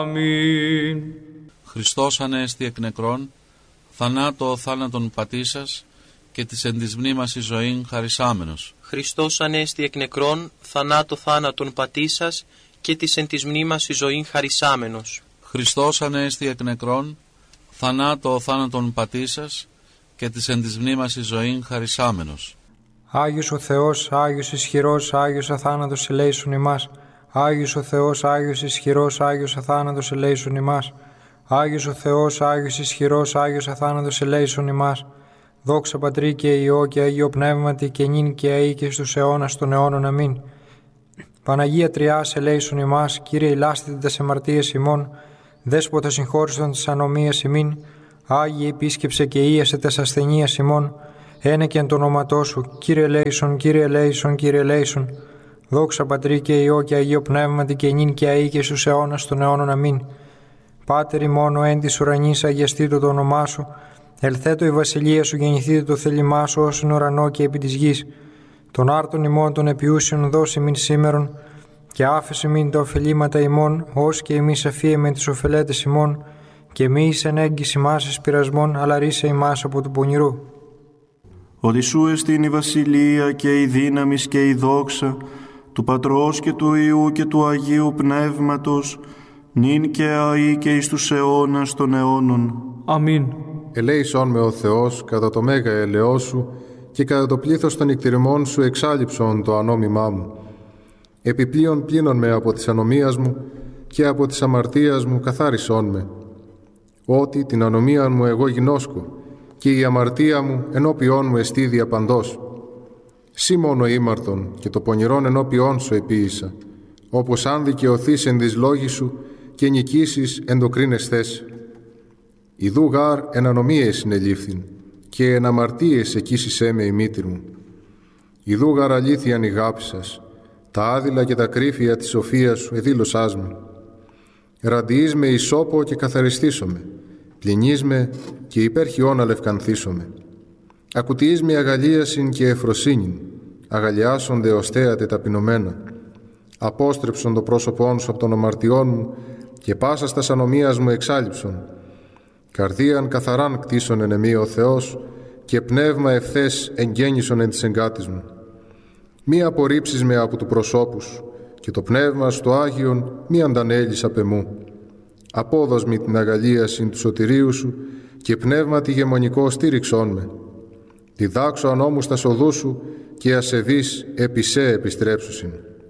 Αμήν. Χριστός ανέστη εκ νεκρών, θανάτω θάνατον πατήσας και της εν της μνήμασης ζωήν χαρισάμενος. Χριστός ανέστη εκ νεκρών, θανάτω θάνατον πατήσας και της εν της μνήμασης ζωήν χαρισάμενος. Χριστός ανέστη εκ νεκρών, θανάτω θάνατον πατήσας και της εν της μνήμασης ζωήν χαρισάμενος. Άγιος ο Θεός, Άγιος ισχυρός, Άγιος αθάνατος ελέησον ημάς. Άγιος ο Θεός, Άγιος ισχυρός, Άγιος αθάνατος ελέησον ημάς. Άγιος ο Θεός, Άγιος ισχυρός, Άγιος αθάνατος ελέησον ημάς. Δόξα Πατρί και Υιό και Αγίο Πνεύματι και νυν και αεί και στους αιώνας των αιώνων. Αμήν. Παναγία Τριάς ελέησον ημάς, Κύριε ηλάστητε τας αμαρτίες ημών, Δέσποτα συγχώρησον τις ανομίες ημίν, Άγιε επίσκεψε και ίασε τας ασθενείας ημών, ένεκεν το όνοματό σου, Κύριε ελέησον, Κύριε ελέησον, Κύριε ελέησον. Δόξα Πατρί και Υιό και Αγίο Πνεύματι και νυν και αεί και στους αιώνας των αιώνων. Αμήν. Πάτερ ημών εν της ουρανής, αγιαστήτω το όνομά σου, ελθέτω η βασιλεία σου, γεννηθήτω το θέλημά σου ως εν ουρανό και επί της γης. Των άρτων ημών των επιούσιων δώσει μην σήμερον, και άφησε μην τα ωφελήματα ημών, ως και εμείς αφίεμε τις ωφελέτες ημών, και μη εις εν έγκυς ημάς εις πειρασμών, αλλά ρίσε ημάς από του πονηρού. Ότι σου εστίν η βασιλεία και η δύναμις και η δόξα του Πατρός και του Υιού και του Αγίου Πνεύματος, νυν και αεί και εις τους αιώνας των αιώνων. Αμήν. Ελέησόν με ο Θεός κατά το μέγα ελαιό σου και κατά το πλήθος των εκτιρημών σου εξάλειψον το ανόμημά μου. Επιπλέον πλύνον με από της ανομίας μου και από της αμαρτίας μου καθάρισόν με. Ότι την ανομία μου εγώ γινώσκω και η αμαρτία μου ενώπιόν μου εστί διαπαντός. Σύ μόνο ήμαρτον και το πονηρόν ενώπιόν σου επίησα, όπως αν δικαιωθείς εν της λόγης σου και νικήσεις εν το κρίνες θέση. Ιδού γάρ εν ανομίες συνελήφθην και εν αμαρτίες εκείσισέ με η μήτηρ μου. Ιδού γάρ αλήθειαν ηγάπησας, τα άδειλα και τα κρύφια της σοφίας σου εδήλωσάς με. Ραντιείς με ισόπο και καθαριστήσομαι, πλυνείς με και υπέρχιόν αλευκανθήσομαι. Ακουτιείς με αγαλίασιν και εφροσύνην, αγαλιάσονται ως θέατε ταπεινωμένα. Απόστρεψον το πρόσωπόν σου από των αμαρτιών μου και πάσα στας ανομίας μου εξάλειψον. Καρδίαν καθαράν κτίσον εν εμεί ο Θεός και πνεύμα ευθές εγγέννησον εν της εγκάτης μου. Μη απορρίψεις με από του προσώπου σου και το πνεύμα στο Άγιον μη αντανέλεις απ' εμού. Απόδος μη την αγαλίασιν του σωτηρίου σου και πνεύμα τη γεμονικό στήριξόν με. Διδάξω ανώμου στα οδού σου και ασεβείς επί σε επιστρέψουσιν.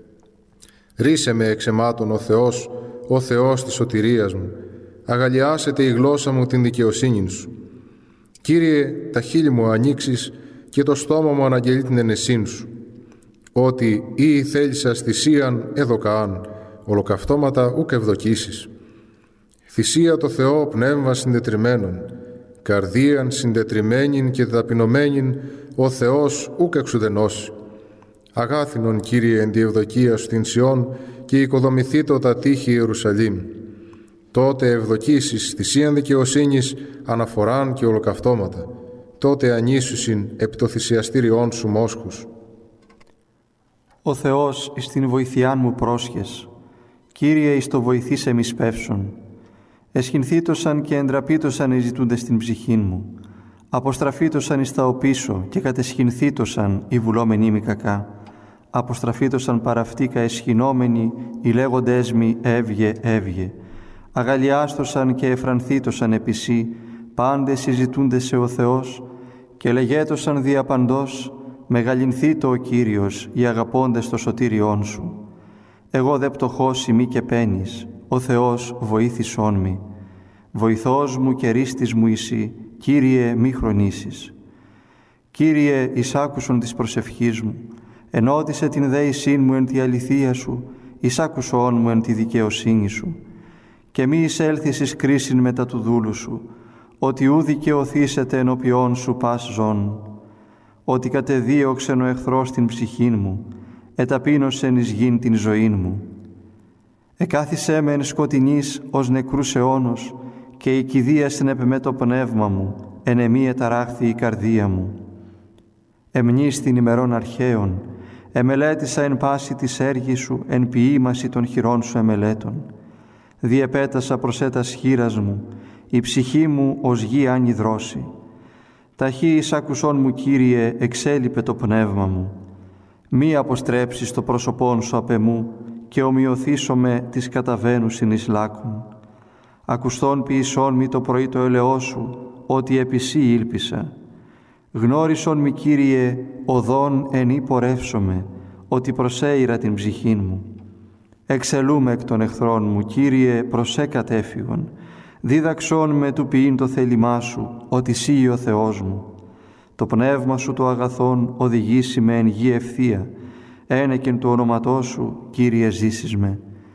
Ρίσε με εξαιμάτων ο Θεός της σωτηρίας μου. Αγαλιάσετε η γλώσσα μου την δικαιοσύνη σου. Κύριε, τα χείλη μου ανοίξεις και το στόμα μου αναγγελεί την ενεσύν σου. Ότι ή θέλησας θυσίαν εδοκαάν, ολοκαυτώματα ούκ ευδοκίσεις. Θυσία το Θεό πνεύμα συντετριμένον, καρδίαν συντετριμένην και ταπεινωμένην ο Θεός ούκ εξουδενώσει. Αγάθινον, Κύριε, εν τη ευδοκία σου την Σιών και οικοδομηθήτω τα τείχη Ιερουσαλήμ. Τότε ευδοκίσεις θυσίαν δικαιοσύνης, αναφοράν και ολοκαυτώματα. Τότε ανήσουσιν επί το θυσιαστήριόν σου μόσχους. Ο Θεός εις την βοηθειάν μου πρόσχες, Κύριε εις το βοηθήσε μη σπεύσον. Εσχυνθήτωσαν και εντραπήτωσαν οι ζητούντες την ψυχήν μου. Αποστραφήτωσαν εις τα οπίσω και κατεσχυνθήτωσαν οι βουλόμενοι μη κακά. Αποστραφήτωσαν παραυτήκα εσχυνόμενοι οι λέγοντες μη έβγε, έβγε. Αγαλιάστωσαν και εφρανθήτωσαν επισή πάντες συζητούντες σε ο Θεός και λεγέτωσαν διαπαντός μεγαλυνθήτω ο Κύριος οι αγαπώντες το σωτήριόν σου. Εγώ δε πτωχός ημί και πένης, ο Θεός βοήθησόν μη. Βοηθός μου και ρίστης μου εσύ, Κύριε μη χρονίσεις. Κύριε εισάκουσον της προσευχής μου, ενώτισε την δέησήν μου εν τη αληθεία σου, εισάκουσον μου εν τη δικαιοσύνη σου. Και μη εισέλθεις εις κρίσιν μετά του δούλου σου, ότι ου δικαιωθήσετε ενώπιόν σου πας ζών. Ότι κατεδίωξεν ο εχθρός την ψυχήν μου, εταπείνωσεν εις γην την ζωήν μου. Εκάθισέ με εν σκοτεινής ως νεκρούς αιώνος, και η κηδίασεν επ' το πνεύμα μου, εν εμή εταράχθη η καρδία μου. Εμνείς την ημερών αρχαίων, εμελέτησα εν πάση της έργης σου, εν ποιήμαση των χειρών σου εμελέτων. Διεπέτασα προς έτας χείρας μου, η ψυχή μου ως γη άνυδρώσει. Ταχύ εις άκουσόν μου, Κύριε, εξέλιπε το πνεύμα μου. Μη αποστρέψεις το πρόσωπόν σου απ' εμού και ομοιωθήσομαι της καταβαίνουσιν εις λάκων. Ακουστόν ποιησόν μη το πρωί το ελαιό σου, ότι επί σύ ήλπισα. Γνώρισον μη, Κύριε, οδόν εν πορεύσομαι, ότι προσέειρα την ψυχήν μου. Εξελούμε εκ των εχθρών μου, Κύριε, προσέ κατέφυγον. Δίδαξόν με του ποιήν το θέλημά σου, ότι σύ ο Θεός μου. Το πνεύμα σου το αγαθόν οδηγήσει με εν γη ευθεία. Ένεκεν του ονοματός σου, Κύριε, ζήσεις με.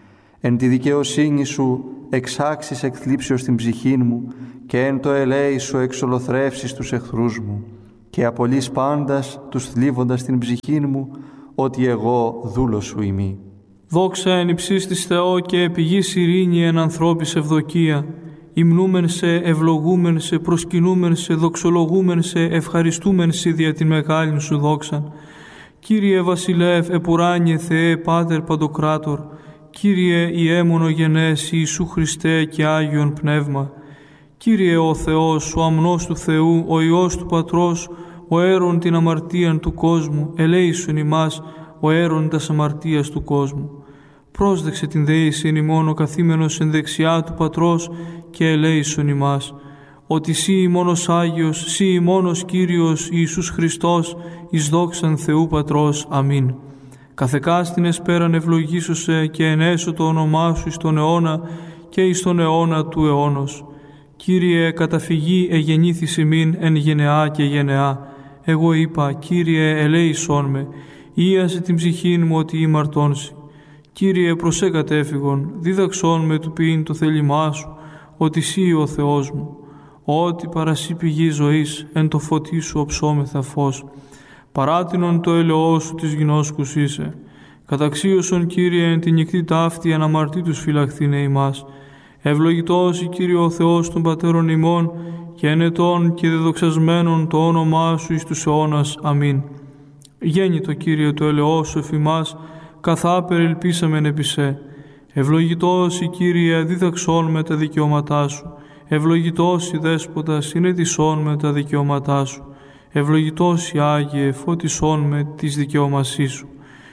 Εν τη δικαιοσύνη σου εξάξεις εκθλίψεως την ψυχήν μου και εν το ελέη σου εξολοθρεύσεις τους εχθρούς μου και απολύς πάντας τους θλίβοντας την ψυχήν μου, ότι εγώ δούλος σου ημί. Δόξα εν υψίστης της Θεό και επιγής ειρήνη εν ανθρώπης ευδοκία. Υμνούμεν σε, ευλογούμεν σε, προσκυνούμεν σε, δοξολογούμεν σε, ευχαριστούμεν σε δια την μεγάλην σου δόξαν. Κύριε Βασιλεύ, επουράνιε Θεέ, Πάτερ Παντοκράτορ, Κύριε Ιέμονο γενές Ιησού Χριστέ και Άγιον Πνεύμα. Κύριε ο Θεός, ο αμνός του Θεού, ο Υιός του Πατρός, ο αίρον την αμαρτίαν του κόσμου, ελέησον ημάς, ο αίρον τας αμαρτίας του κόσμου. Πρόσδεξε την δεήσιν ημών ο καθήμενος εν δεξιά του Πατρός και ελέησον ημάς, ότι σύ ημώνος Άγιος, σύ ημώνος Κύριος Ιησούς Χριστός, εις δόξαν Θεού Πατρός. Αμήν. Καθεκάστην εσπέραν ευλογήσωσε και ενέσω το όνομά σου εις τον αιώνα και εις τον αιώνα του αιώνος. Κύριε, καταφυγή εγεννήθης ημίν εν γενεά και γενεά. Εγώ είπα, Κύριε, ελέησόν με, ίασε την ψυχήν μου ότι ημαρτώνσει. Κύριε, προσέ κατέφυγον, δίδαξόν με του ποιήν το θέλημά σου, ότι σύ ο Θεός μου. Ότι παρασύ πηγή ζωής, εν το φωτί σου οψόμεθα φως. Παράτινον το ελαιό σου της γινώσκους είσαι. Καταξίωσον, Κύριε, εν την νυχτή ταύτη αναμαρτήτους φυλαχθήνε ημάς. Ευλογητός η Κύριε ο Θεός των πατέρων ημών και ενετών και δεδοξασμένων το όνομά σου εις τους αιώνας. Αμήν. Γέννητο, Κύριε, το ελαιό σου εφ' ημάς, καθάπερ ελπίσαμεν επί σε. Ευλογητός η Κύριε, δίδαξόν με τα δικαιώματά σου. Ευλογητός η Δέσποτα, συνέτησόν με τα δικαιώματά σου. Ευλογητός η Άγιε, φώτισόν με τις δικαιωμασίες σου.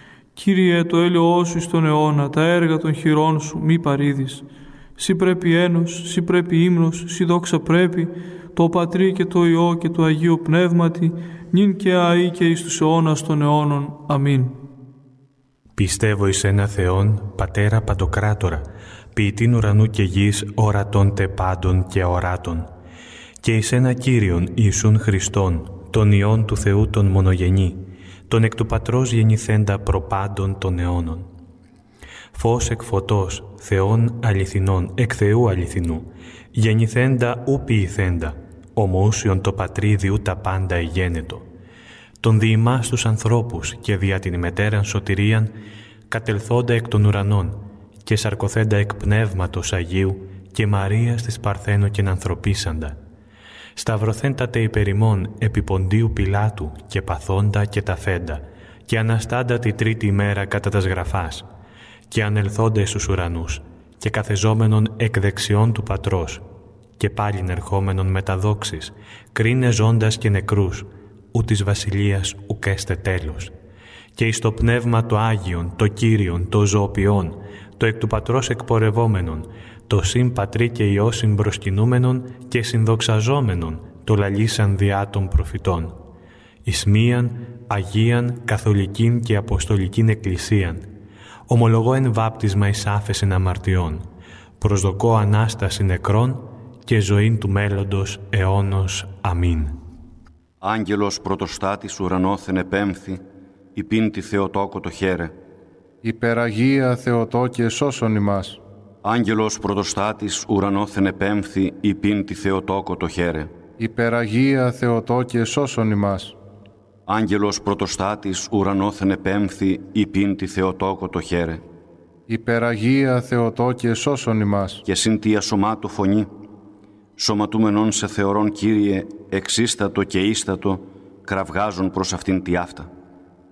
Κύριε, το έλαιό σου εις τον αιώνα, τα έργα των χειρών σου μη παρήδεις. Συ πρέπει ένος, συ πρέπει ύμνος, συ δόξα πρέπει, το Πατρί και το Υιό και το Αγίο Πνεύματι, νυν και αεί και εις τους αιώνας των αιώνων. Αμήν. Πιστεύω εις ένα Θεόν, Πατέρα Παντοκράτορα, ποιητήν ουρανού και γης, ορατών τε πάντων και οράτων, και εις ένα Κύριον Ιησούν Χριστόν, τον Υιόν του Θεού τον μονογενή, τον εκ του Πατρός γεννηθέντα προπάντων των αιώνων. Φως εκ φωτός, Θεόν αληθινών, εκ Θεού αληθινού, γεννηθέντα ου ποιηθέντα, ομοούσιον το Πατρί διού τα πάντα εγένετο. Τον διημάς τους ανθρώπους και δια την μετέραν σωτηρίαν, κατελθόντα εκ των ουρανών και σαρκωθέντα εκ Πνεύματος Αγίου και Μαρίας της Παρθένο και ανθρωπίσαντα. Σταυρωθέντα τε υπερημών επί Ποντίου Πιλάτου και παθόντα και ταφέντα και αναστάντα τη τρίτη ημέρα κατά τας γραφάς και ανελθόντα εις τους ουρανούς και καθεζόμενον εκ δεξιών του Πατρός και πάλιν ερχόμενον μεταδόξης, κρίνε ζώντας και νεκρούς, ου της βασιλείας ουκ έστε τέλος. Και εις το Πνεύμα το Άγιον, το Κύριον, το ζωοποιόν, το εκ του Πατρός εκπορευόμενον, το συν Πατρί και Υιό συμπροσκυνούμενον και συνδοξαζόμενον, το λαλήσαν διά των προφητών. Εις μίαν, Αγίαν, Καθολικήν και Αποστολικήν Εκκλησίαν, ομολογώ εν βάπτισμα εις άφεσιν αμαρτιών, προσδοκώ Ανάσταση νεκρών και ζωήν του μέλλοντος αιώνος. Αμήν. Άγγελος πρωτοστάτης ουρανόθεν επέμφθη, υπήν τη Θεοτόκο το χαίρε. Υπεραγία Θεοτόκε σώσον ημάς. Άγγελος πρωτοστάτης ουρανόθεν επέμφθη, υπήν τη Θεοτόκο το χαίρε. Υπεραγία Θεοτόκε σώσον ημάς. Άγγελος πρωτοστάτης ουρανόθεν επέμφθη, υπήν τη Θεοτόκο το χαίρε. Υπεραγία Θεοτόκε σώσον ημάς. Και συν τη ασωμάτου φωνή, σωματούμενον σε θεωρών, Κύριε, εξίστατο και ίστατο, κραυγάζουν προς αυτήν τη αυτά.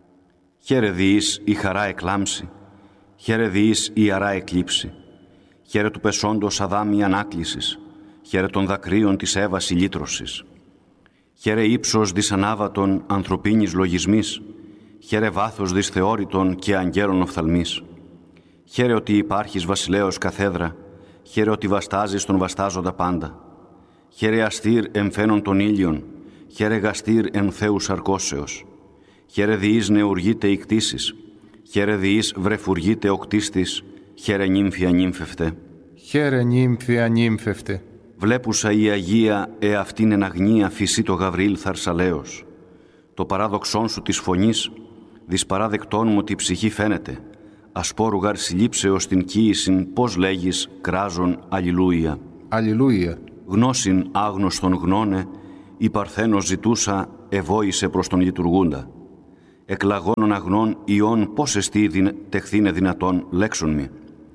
Χαίρε διείς η χαρά εκλάμψη, χαίρε διείς η αρά εκλείψη, Χαίρε του πεσόντος Αδάμ η ανάκλησης, χαίρε των δακρύων της Εύας η λύτρωσης. Χαίρε ύψος δυσανάβατον ανθρωπίνης λογισμής, χαίρε βάθος δυσθεώρητον και αγγέλων οφθαλμής. Χαίρε ότι υπάρχεις βασιλέως καθέδρα, χαίρε ότι βαστάζεις τον βαστάζοντα πάντα. Χαίρε αστήρ εμφαίνων των ήλιων, χαίρε γαστήρ εν Θεού σαρκώσεως. Χαίρε διείς νεουργείται η κτήσεις, χαίρε διείς βρεφουργείται ο κτίστης, χαίρε νύμφια νύμφευτε. Χαίρε νύμφια νύμφευτε. Βλέπουσα η Αγία εαυτήν εν αγνία φυσί το Γαβριήλ θαρσαλέως. Το παράδοξόν σου της φωνής, δυσπαράδεκτόν μου τη ψυχή φαίνεται. Ασπόρουγαρ συλλήψεως την κοίησιν, πώς λέγεις, κράζον αλληλούια. Αλληλούια. Γνώσιν άγνωστον γνώνε, η Παρθένος ζητούσα, ευόησε προς τον λειτουργούντα. Εκλαγώνων αγνών ιών πώς εστί τεχθήνε δυνατόν, λέξον μη.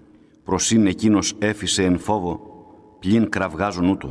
Προσήν εκείνος έφυσε εν φόβο, πλην κραυγάζον ούτω.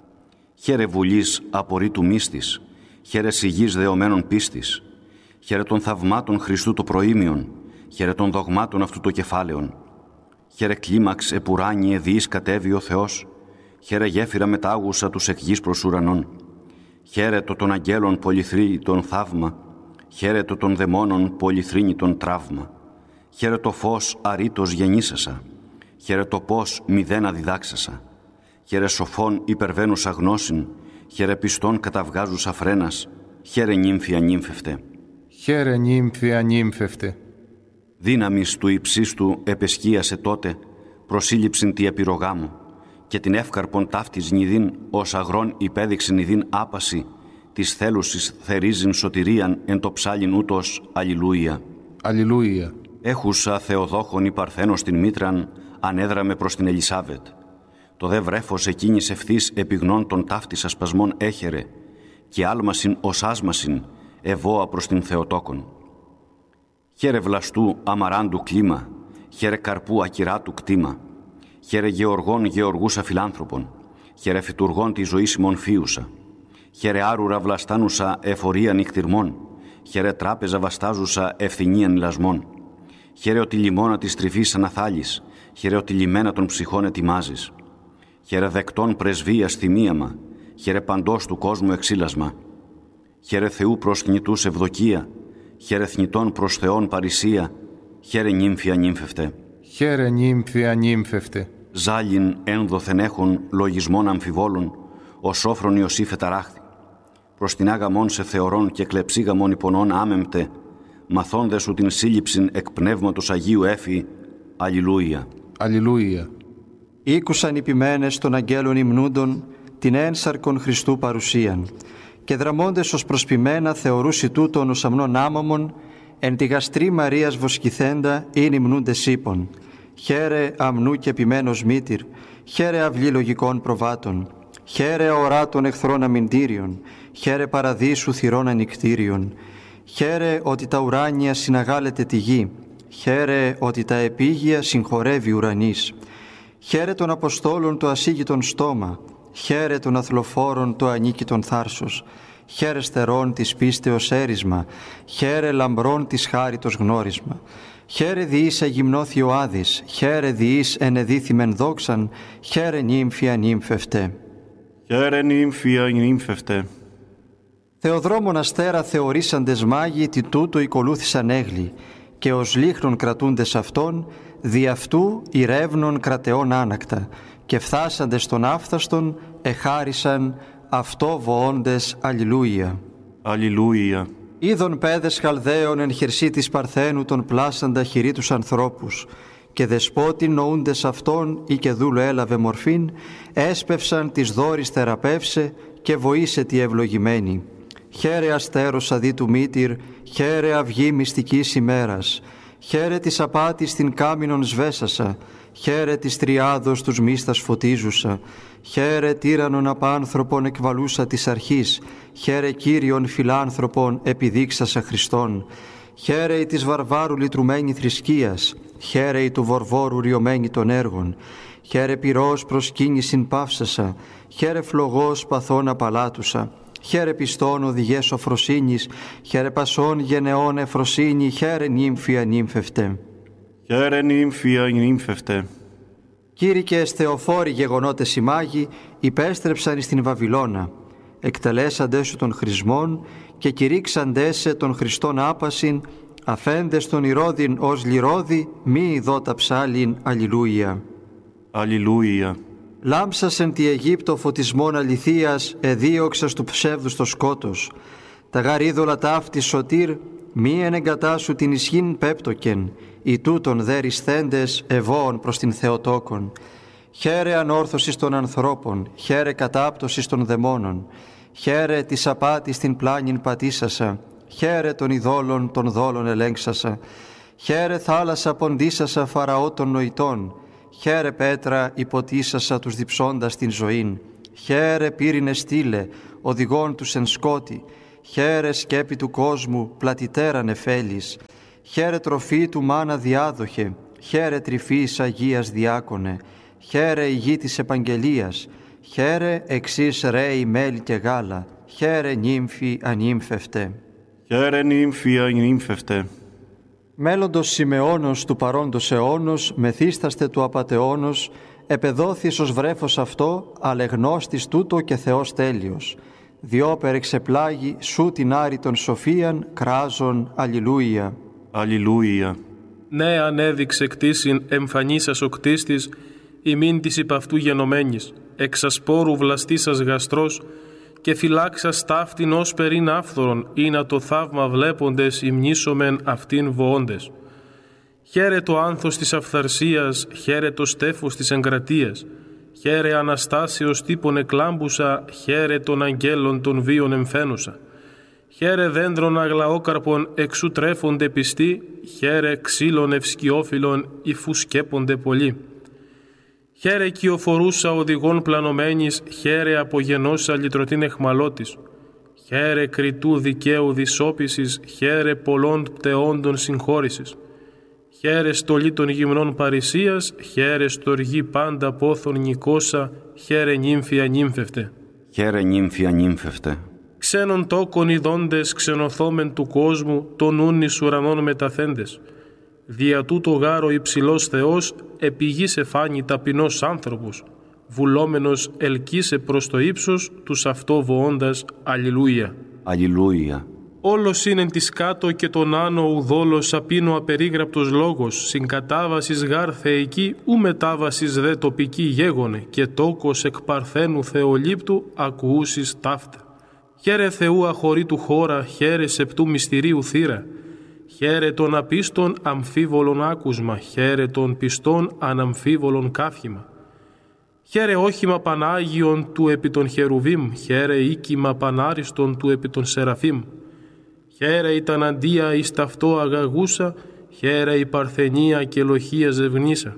Χαίρε βουλής απορρίτου μύστης, χαίρε σιγής δεωμένων πίστης, χαίρε των θαυμάτων Χριστού το προήμιον, χαίρε των δογμάτων αυτού το κεφάλαιον. Χαίρε κλίμαξ επουράνιε διείς κατέβει ο Θεός, χαίρε γέφυρα μετάγουσα τους εκ γης προς ουρανών. Χαίρε το των αγγέλων πολυθρύνητον θαύμα, χαίρε το των δαιμόνων πολυθρύνητον τραύμα. Χαίρε το φως αρήτως γεννήσασα, χαίρε το πώς μηδένα διδάξασα. Χαίρε σοφών υπερβαίνουσα γνώσιν, χαίρε πιστών καταβγάζουσα φρένας, χαίρε νύμφια νύμφευτε. Χαίρε νύμφια νύμφευτε. Δύναμις του υψίστου επεσκίασε τότε, προσήλυψην τη επιρρογάμου, και την εύκαρπον ταύτης νηδίν, ως αγρόν υπέδειξεν νηδίν άπαση, της θέλουσης θερίζειν σωτηρίαν εν το ψάλιν ούτως αλληλούια. Αλληλούια. Έχουσα Θεοδόχον η Παρθένος την μήτραν, ανέδραμε προς την Ελισάβετ. Το δε βρέφος εκείνης ευθύς επιγνών των ταύτης ασπασμών έχερε, και άλμασιν ως άσμασιν ευώα προς την Θεοτόκον. Χαίρε βλαστού αμαράντου κλίμα, χαίρε καρπού ακυράτου κτήμα, χαίρε γεωργών γεωργούσα φιλάνθρωπον, χαίρε φυτουργών τη ζωή ημών φίουσα, χαίρε άρουρα βλαστάνουσα εφορία νυχτυρμών, χαίρε τράπεζα βαστάζουσα ευθυνίαν λασμών, χαίρε ότι λιμώνα της τρυφής αναθάλεις, χαίρε ότι λιμένα των ψυχών ετοιμάζεις, χαίρε δεκτών πρεσβείας θυμίαμα, χαίρε παντός του κόσμου εξήλασμα, χαίρε Θεού προς θνητούς ευδοκία, χαίρε θνητών προς Θεόν παρησία, χαίρε νύμφια νύμφευτε. Χαίρε νύμφια νύμφευτε. Ζάλιν ένδοθεν έχων λογισμών αμφιβόλων, ο σόφρον Ιωσήφ εταράχθη. Προς την άγαμον σε θεωρών και κλεψίγαμον υπονών άμεμπτε, μαθώνδε σου την σύλληψην εκ πνεύματος Αγίου έφη. Αλληλούια. Αλληλούια. Ήκουσαν οι ποιμένες των αγγέλων υμνούντων την ένσαρκον Χριστού παρουσίαν, και δραμώντες ως προσπιμένα θεωρούσι τούτον ως αμνών άμαμον, εν τη γαστρή Μαρίας βοσκηθέντα ειν υμνούντες ύπων. Χαίρε αμνού και ποιμένος μήτηρ, χαίρε αυλή λογικών προβάτων, χαίρε ορά των εχθρών αμυντήριων, χαίρε παραδείσου θυρών ανικτήριων, χαίρε ότι τα ουράνια συναγάλεται τη γη, χαίρε ότι τα επίγεια συγχωρεύει ουρανής, χαίρε των Αποστόλων το ασίγητον στόμα, χαίρε των αθλοφόρων το ανίκητον θάρσος, χαίρε στερών της πίστεως έρισμα, χαίρε λαμπρών της χάριτος γνώρισμα, χαίρε διείς αγυμνώθη ο Άδης, χαίρε διείς ενεδίθημεν δόξαν, χαίρε νύμφια νύμφευτε. Χαίρε νύμφια νύμφευτε. Θεοδρόμων αστέρα θεωρήσαντες μάγοι τι τούτο οικολούθησαν έγλοι, και ως λίχνον κρατούντες αυτόν, δι' αυτού ηρεύνων κρατεών άνακτα, και φθάσαντες τον άφθαστον εχάρισαν αυτό βοώντες αλληλούια. Αλληλούια. Είδων πέδες Χαλδαίων εν χερσί της Παρθένου τον πλάσαντα χειρί τους ανθρώπους, και δεσπότην νοούντες αυτόν ή και δούλο έλαβε μορφήν, έσπευσαν της δόρης θεραπεύσε και βοήσε τη ευλογημένη. Χαίρε αστέρος αδί του μήτηρ, χαίρε αυγή μυστικής ημέρας, χαίρε της απάτης την κάμινον σβέσασα, χαίρε της τριάδος τους μίστας φωτίζουσα, χαίρε τύρανον απάνθρωπον εκβαλούσα της αρχής, χαίρε Κύριον φιλάνθρωπον επιδείξασα Χριστόν, χαίρε η της βαρβάρου λυτρουμένη θρησκείας, χαίρε η του βορβόρου ριωμένη των έργων, χαίρε πυρός προσκύνησιν παύσασα, χαίρε φλογός παθών απαλάτουσα, χαίρε πιστών οδηγές σοφροσύνης, χαίρε πασών γενεών εφροσύνη, χαίρε νύμφια νύμφευτε. Χαίρε νύμφια νύμφευτε. Κήρυκες Θεοφόροι γεγονότες οι μάγοι, υπέστρεψαν εις την Βαβυλώνα. Εκτελέσαντες σου των χρησμών και κηρύξαντες σε των Χριστών άπασιν, αφέντες των ηρώδιν ως λιρόδι, μη ειδώτα ψάλιν. Αλληλούια. Αλληλούια. Λάμψασεν τη Αιγύπτο φωτισμόν αληθείας, εδίωξας του ψεύδους το σκότος. Τα γαρ είδωλα ταύτης σωτήρ, μη ενεγκατάσου την ισχύν πέπτοκεν, οι τούτων δε ρησθέντες ευώων προς την Θεοτόκον. Χαίρε ανόρθωσης των ανθρώπων, χαίρε κατάπτωσης των δαιμόνων, χαίρε της απάτης την πλάνην πατήσασα, χαίρε των ειδόλων των δόλων ελέγξασα, χαίρε θάλασσα ποντίσασα Φαραώ των νοητών, χαίρε πέτρα υποτίσασα τους διψώντας την ζωήν, χαίρε πύρινε στήλε, οδηγών τους εν σκότη, χαίρε σκέπη του κόσμου, πλατιτέρα νεφέλης, χαίρε τροφή του μάνα διάδοχε, χαίρε τρυφής Αγίας διάκονε, χαίρε η γη της επαγγελίας, χαίρε εξής ρέι μέλι και γάλα, χαίρε νύμφη ανύμφευτε. Χαίρε νύμφη ανύμφευτε. Μέλλοντος Σιμεώνος του παρόντος αιώνος, μεθύσταστε του απατεώνος, επεδόθης ως βρέφος αυτό, αλεγνώστης τούτο και Θεός τέλειος. Διόπερ εξεπλάγει σου την άρρητον σοφίαν, κράζον. Αλληλούια. Αλληλούια. Ναι, ανέδειξε κτίσιν εμφανίσας ο κτίστης, ημίν της υπ' αυτού γενομένης, εξασπόρου βλαστήσας γαστρός, και φυλάξας ταύτην ως περίν άφθορον, ή να το θαύμα βλέποντες υμνήσομεν αυτήν βοώντες. Χαίρε το άνθος της αυθαρσίας, χαίρε το στέφος της εγκρατείας, χαίρε Αναστάσεως τύπων εκλάμπουσα, χαίρε των αγγέλων των βίων εμφαίνουσα. Χαίρε δέντρων αγλαόκαρπων εξού τρέφονται πιστοί, χαίρε ξύλων ευσκιόφυλλων υφού σκέπονται πολλοί. Χαίρε κυοφορούσα οδηγών πλανωμένης, χαίρε απογενώσα λυτρωτήν εχμαλώτης. Χαίρε κριτού δικαίου δυσόπισης, χαίρε πολλών πτεόντων συγχώρησης. Χαίρε στολή των γυμνών παρησίας, χαίρε στοργή πάντα πόθων νικόσα, χαίρε νύμφη ανύμφευτε. Χαίρε νύμφη ανύμφευτε. Ξένων τόκων ειδώντες ξενοθόμεν του κόσμου, τον ούν εις ουρανών μεταθέντες. Δια τούτο γάρο υψηλός Θεός, επί γης εφάνει ταπεινός άνθρωπος, βουλόμενος ελκύσε προς το ύψος, τους αυτό βοώντας. Αλληλούια. Αλληλούια. Όλος είναι της κάτω και τον άνω ουδόλος απίνω απερίγραπτος λόγος, συγκατάβασης γάρ θεϊκή, ου μετάβασης δε τοπική γέγονε, και τόκος εκ παρθένου θεολήπτου ακουούσεις ταύτα. Χαίρε Θεού αχωρήτου χώρα, χαίρε σεπτού μυστηρίου θύρα. Χαίρε των απίστων αμφίβολον άκουσμα, χαίρε των πιστών αναμφίβολον κάφημα. Χαίρε όχημα Πανάγιον του επί των Χερουβίμ, χαίρε οίκημα Πανάριστον του επί των Σεραφείμ. Χαίρε η ταναντία εις ταυτό αγαγούσα, χαίρε η παρθενία και λοχία ζευνήσα.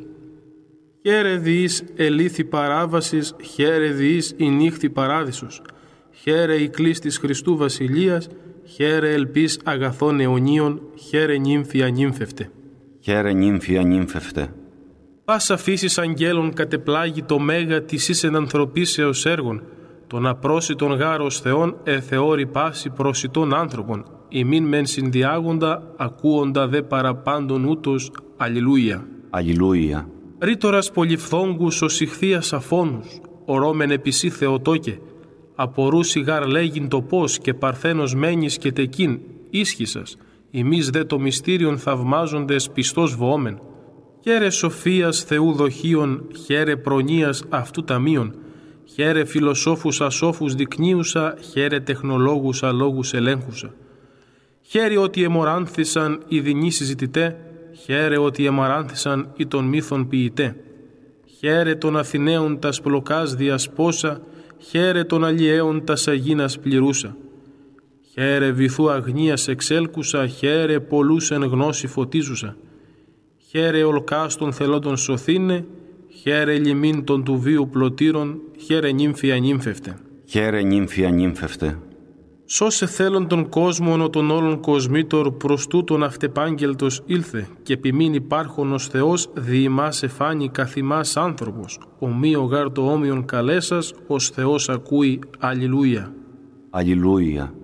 Χαίρε διείς ελήθη παράβασης, χαίρε διείς η νύχτη παράδεισος. Χαίρε η κλίστης Χριστού Βασιλείας, χαίρε ελπίς αγαθών αιωνίων, χαίρε νύμφη ανύμφευτε. Χαίρε νύμφη ανύμφευτε. Πάσα φύσης αγγέλων κατεπλάγει το μέγα της εις ενανθρωπίσεως έργων, τον απρόσιτον γάρος Θεών εθεώρη πάση προσιτών άνθρωπων, ημίν μεν συνδιάγοντα, ακούοντα δε παραπάντων ούτως. Αλληλούια. Αλληλούια. Ρήτορας πολυφθόγκους ως ηχθείας αφώνους, ορώμεν επισή Θεοτόκε, απορούσι γάρ λέγειν το πώς και παρθένος μένεις και τεκίν, ίσχυσας, ημείς δε το μυστήριον θαυμάζοντες πιστός βοόμεν. Χαίρε σοφίας Θεού δοχείων, χαίρε προνοίας αυτού ταμείων, χαίρε φιλοσόφους ασόφους δεικνύουσα, χαίρε τεχνολόγους αλόγους ελέγχουσα. Χαίρε ότι εμοράνθησαν οι δεινοί συζητητέ, χαίρε ότι εμαράνθησαν οι των μύθων ποιητέ. Χαίρε των Αθηναίων τας πλοκάς διασπόσα, χαίρε των αλλιέων τας αγίνας πληρούσα. Χαίρε βυθού αγνίας εξέλκουσα, χαίρε πολλούς εν γνώση φωτίζουσα. Χαίρε ολκάς των θελόντων σωθήνε, χαίρε λιμήν των του βίου πλωτήρων, χαίρε νύμφη ανύμφευτε. Χαίρε νύμφη ανύμφευτε. Σώσε θέλον τον κόσμον ο των όλων κοσμήτωρ, προς τούτον αυτεπάγγελτος ήλθε, και επιμήν υπάρχον ως Θεός διημάς εφάνει καθημάς άνθρωπος, ομοίο γάρ το όμοιον καλέσας, ως Θεός ακούει. Αλληλούια. Αλληλούια.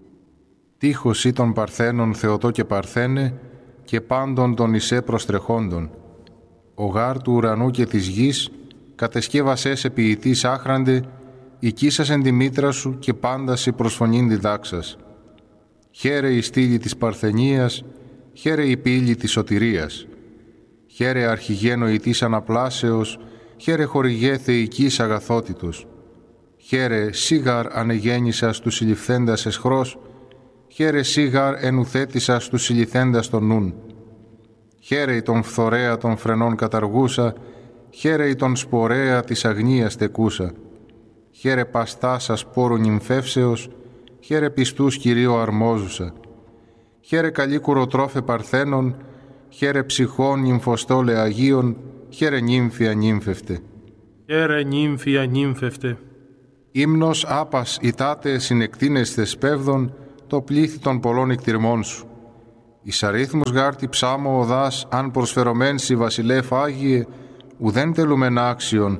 Τείχος ή των Παρθένων Θεοτό και Παρθένε, και πάντων των Ισέ προστρεχόντων. Ο γάρ του ουρανού και της γης, κατεσκεύασέ σε ποιητής άχραντε, οικίσας εν τη μήτρα σου και πάντα σε προσφωνήν διδάξας. Χαίρε η στήλη της παρθενίας, χαίρε η πύλη της σωτηρίας. Χαίρε αρχιγένοητής αναπλάσεως, χαίρε χορηγέ θεϊκής αγαθότητος. Χαίρε σίγαρ ανεγέννησας του συλληφθέντας εσχρός, χαίρε σίγαρ ενουθέτησας του συλληθέντας των νουν. Χαίρε τον φθορέα των φρενών καταργούσα, χαίρε τον σπορέα της αγνίας τεκούσα. Χαίρε παστάσα σπόρου νυμφεύσεως, χαίρε πιστούς Κυρίω αρμόζουσα. Χαίρε καλή κουροτρόφε παρθένων, χαίρε ψυχών νυμφοστόλε Αγίων, χαίρε νύμφια νύμφευτε. Χαίρε νύμφια νύμφευτε. Ύμνος άπας ητάτε συνεκτείνεσθε σπέβδον, το πλήθη των πολλών εκτιρμών σου. Εις αρίθμους γάρτη ψάμω οδάς, αν προσφερωμέν σοι βασιλεύ Άγιε, ουδέν τελουμεν άξιον,